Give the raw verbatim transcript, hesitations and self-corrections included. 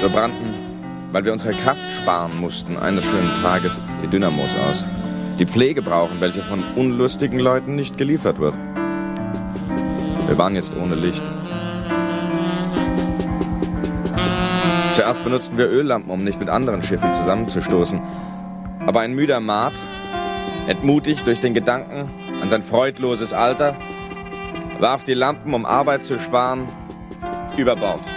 So brannten, weil wir unsere Kraft sparen mussten, eines schönen Tages die Dynamos aus. Die Pflege brauchen, welche von unlustigen Leuten nicht geliefert wird. Wir waren jetzt ohne Licht. Zuerst benutzten wir Öllampen, um nicht mit anderen Schiffen zusammenzustoßen. Aber ein müder Maat, entmutigt durch den Gedanken an sein freudloses Alter, warf die Lampen, um Arbeit zu sparen, über Bord.